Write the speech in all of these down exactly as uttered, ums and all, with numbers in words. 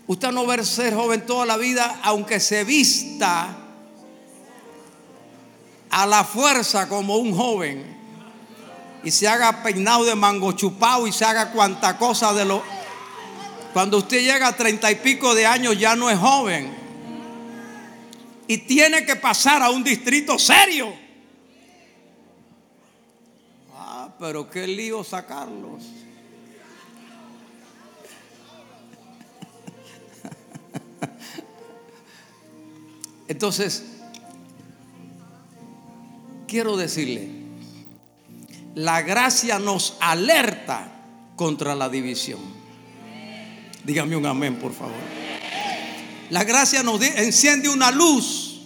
Usted no va a ser joven toda la vida, aunque se vista a la fuerza como un joven y se haga peinado de mango chupado y se haga cuanta cosa de lo. Cuando usted llega a treinta y pico de años ya no es joven y tiene que pasar a un distrito serio. Ah, pero qué lío sacarlos. Entonces, quiero decirle, la gracia nos alerta contra la división. Dígame un amén, por favor. La gracia nos enciende una luz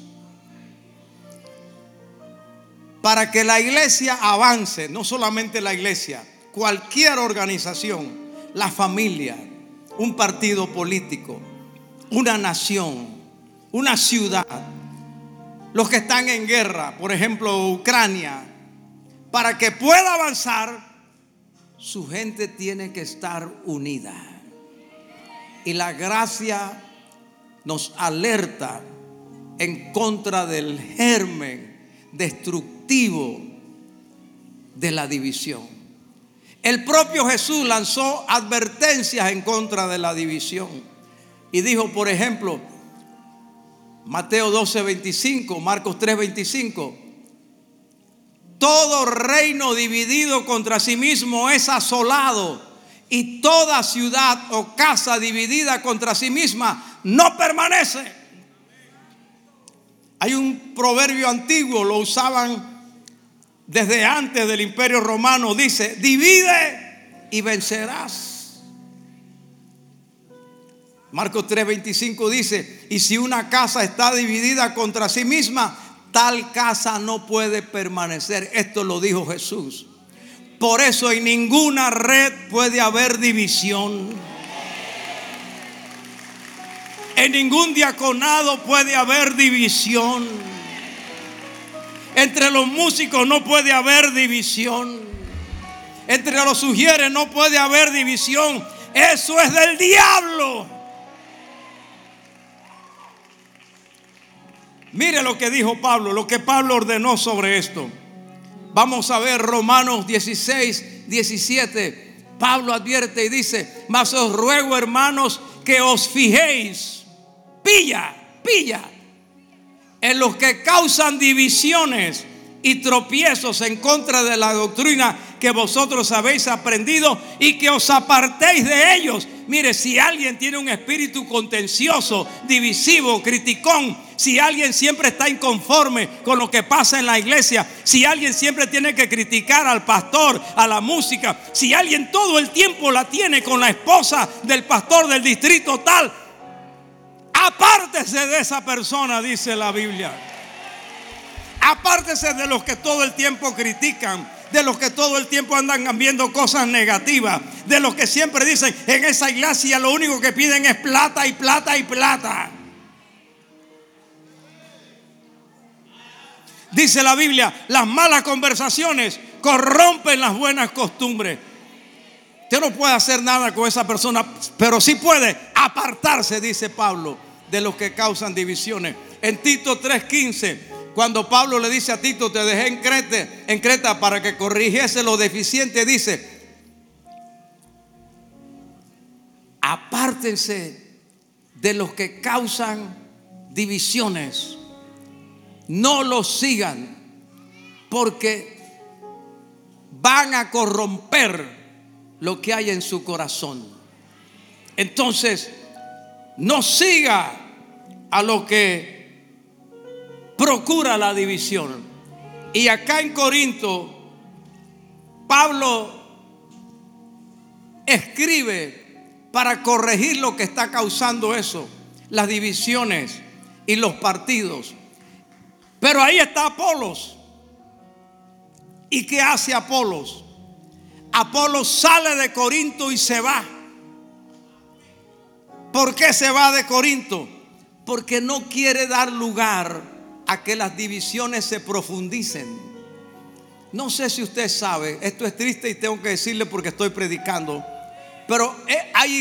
para que la iglesia avance. No solamente la iglesia, cualquier organización, la familia, un partido político, una nación, una ciudad, los que están en guerra, por ejemplo Ucrania, para que pueda avanzar, su gente tiene que estar unida. Y la gracia nos alerta en contra del germen destructivo de la división. El propio Jesús lanzó advertencias en contra de la división y dijo, por ejemplo, Mateo doce veinticinco, Marcos tres veinticinco: todo reino dividido contra sí mismo es asolado, y toda ciudad o casa dividida contra sí misma no permanece. Hay un proverbio antiguo, lo usaban desde antes del Imperio Romano, dice: divide y vencerás. Marcos tres veinticinco dice: y si una casa está dividida contra sí misma, tal casa no puede permanecer. Esto lo dijo Jesús. Por eso en ninguna red puede haber división. En ningún diaconado puede haber división. Entre los músicos no puede haber división. Entre los sugieres no puede haber división. Eso es del diablo. Mire lo que dijo Pablo, lo que Pablo ordenó sobre esto. Vamos a ver Romanos dieciséis, diecisiete. Pablo advierte y dice: mas os ruego, hermanos, que os fijéis, pilla, pilla, en los que causan divisiones y tropiezos en contra de la doctrina que vosotros habéis aprendido, y que os apartéis de ellos. Mire, si alguien tiene un espíritu contencioso, divisivo, criticón, si alguien siempre está inconforme con lo que pasa en la iglesia, si alguien siempre tiene que criticar al pastor, a la música, si alguien todo el tiempo la tiene con la esposa del pastor del distrito tal, apártese de esa persona, dice la Biblia. Apártese de los que todo el tiempo critican, de los que todo el tiempo andan viendo cosas negativas, de los que siempre dicen: en esa iglesia lo único que piden es plata y plata y plata. Dice la Biblia: las malas conversaciones corrompen las buenas costumbres. Usted no puede hacer nada con esa persona, pero sí puede apartarse, dice Pablo, de los que causan divisiones. En Tito tres quince, cuando Pablo le dice a Tito: te dejé en Creta, en Creta para que corrigiese lo deficiente, dice: apártense de los que causan divisiones, no los sigan, porque van a corromper lo que hay en su corazón. Entonces, no siga a lo que procura la división. Y acá en Corinto, Pablo escribe para corregir lo que está causando eso, las divisiones y los partidos. Pero ahí está Apolos. ¿Y qué hace Apolos? Apolos sale de Corinto y se va. ¿Por qué se va de Corinto? Porque no quiere dar lugar a que las divisiones se profundicen. No sé si usted sabe, esto es triste y tengo que decirle porque estoy predicando, pero hay